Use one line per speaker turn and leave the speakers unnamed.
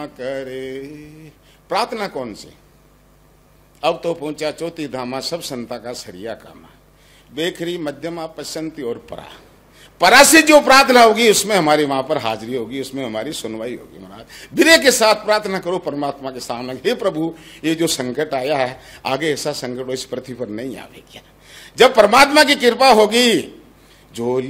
करे प्रार्थना कौन सी? अब तो पहुंचा चौथी धामा, सब संता का सरिया कामा, बेखरी मध्यमा पश्चंती और परा से जो प्रार्थना होगी उसमें हमारी वहां पर हाजिरी होगी, उसमें हमारी सुनवाई होगी। महाराज विनय के साथ प्रार्थना करो परमात्मा के सामने, हे प्रभु ये जो संकट आया है आगे ऐसा संकट इस पृथ्वी पर नहीं आवे क्या। जब परमात्मा की कृपा होगी, जो